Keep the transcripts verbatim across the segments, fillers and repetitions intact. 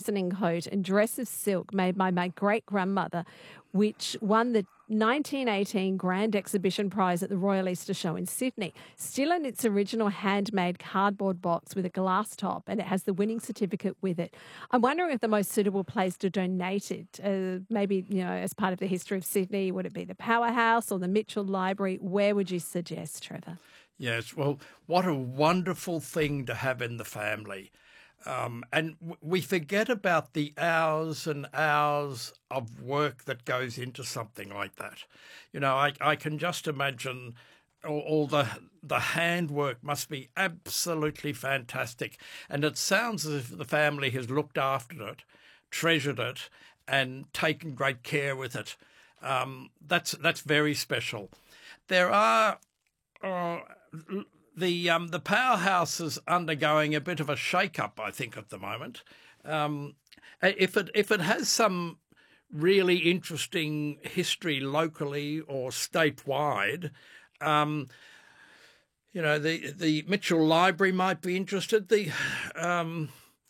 christening coat and dress of silk made by my great-grandmother, which won the nineteen eighteen Grand Exhibition Prize at the Royal Easter Show in Sydney. Still in its original handmade cardboard box with a glass top, and it has the winning certificate with it. I'm wondering if the most suitable place to donate it, uh, maybe, you know, as part of the history of Sydney, would it be the Powerhouse or the Mitchell Library? Where would you suggest, Trevor? Yes, well, what a wonderful thing to have in the family. Um, and w- we forget about the hours and hours of work that goes into something like that. You know, I, I can just imagine all, all the the handwork must be absolutely fantastic. And it sounds as if the family has looked after it, treasured it, and taken great care with it. Um, that's that's very special. There are uh, the um, the Powerhouse is undergoing a bit of a shake-up, I think, at the moment. Um, if it if it has some really interesting history locally or statewide, um, you know, the the Mitchell Library might be interested. The um,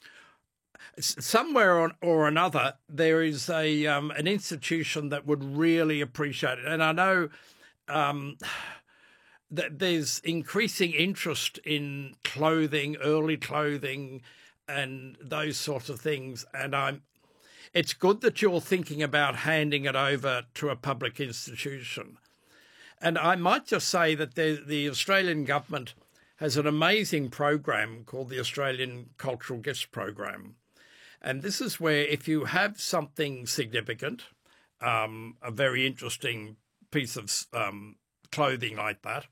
somewhere or, or another, there is a um, an institution that would really appreciate it, and I know. Um, that there's increasing interest in clothing, early clothing, and those sorts of things. And I'm, it's good that you're thinking about handing it over to a public institution. And I might just say that the, the Australian government has an amazing program called the Australian Cultural Gifts Program. And this is where if you have something significant, um, a very interesting piece of um, clothing like that,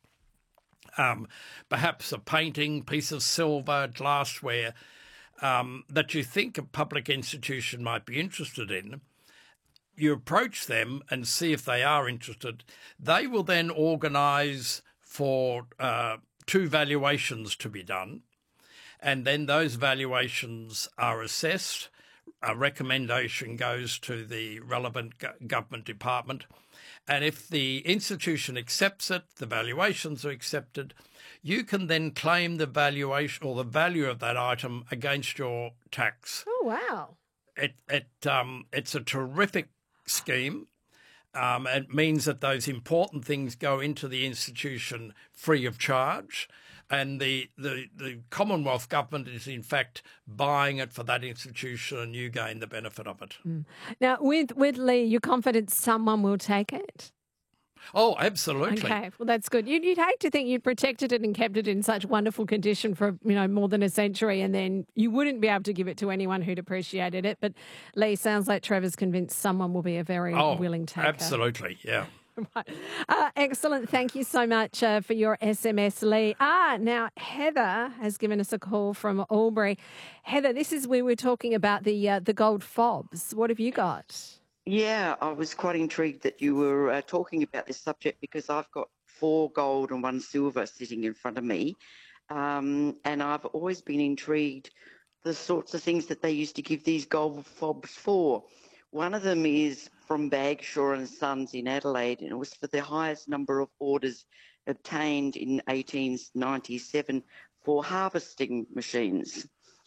um, perhaps a painting, piece of silver, glassware, um, that you think a public institution might be interested in, you approach them and see if they are interested. They will then organise for uh, two valuations to be done, and then those valuations are assessed. A recommendation goes to the relevant go- government department. And if the institution accepts it, the valuations are accepted, you can then claim the valuation or the value of that item against your tax. Oh, wow. It it um it's a terrific scheme. Um, it means that those important things go into the institution free of charge. And the, the, the Commonwealth government is, in fact, buying it for that institution, and you gain the benefit of it. Mm. Now, with, with Lee, you're confident someone will take it? Oh, absolutely. Okay, well, that's good. You'd, you'd hate to think you'd protected it and kept it in such wonderful condition for, you know, more than a century, and then you wouldn't be able to give it to anyone who'd appreciated it. But Lee, sounds like Trevor's convinced someone will be a very oh, willing taker. Absolutely, yeah. Right. Uh, excellent. Thank you so much uh, for your S M S, Lee. Ah, now Heather has given us a call from Albury. Heather, this is where we're talking about the uh, the gold fobs. What have you got? Yeah, I was quite intrigued that you were uh, talking about this subject because I've got four gold and one silver sitting in front of me, um, and I've always been intrigued the sorts of things that they used to give these gold fobs for. One of them is from Bagshaw and Sons in Adelaide, and it was for the highest number of orders obtained in eighteen ninety-seven for harvesting machines.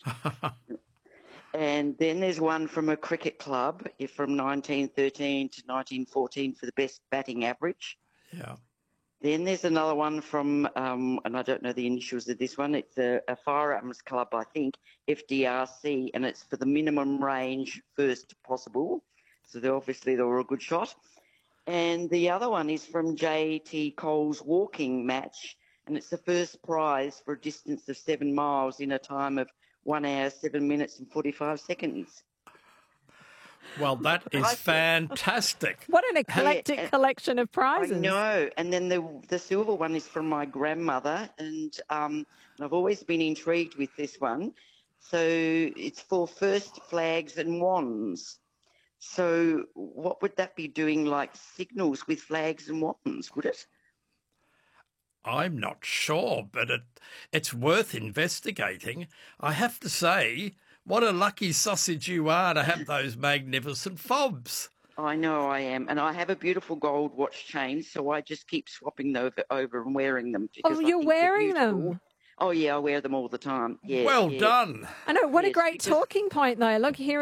And then there's one from a cricket club from nineteen thirteen to nineteen fourteen for the best batting average. Yeah. Then there's another one from, um, and I don't know the initials of this one, it's a, a firearms club, I think, F D R C, and it's for the minimum range first possible. So they obviously they were a good shot. And the other one is from J T Cole's walking match, and it's the first prize for a distance of seven miles in a time of one hour, seven minutes and forty-five seconds. Well, that is fantastic. What an eclectic Hey, collection of prizes. I know. And then the the silver one is from my grandmother, and um, and I've always been intrigued with this one. So it's for first flags and wands. So what would that be doing, like signals with flags and wands, would it? I'm not sure, but it it's worth investigating. I have to say, what a lucky sausage you are to have those magnificent fobs. I know I am. And I have a beautiful gold watch chain, so I just keep swapping them over, over and wearing them. Oh, you're wearing them? Oh, yeah, I wear them all the time. Yeah, Well yeah. done. I know. What a Yes, great because- talking point, though. Look, here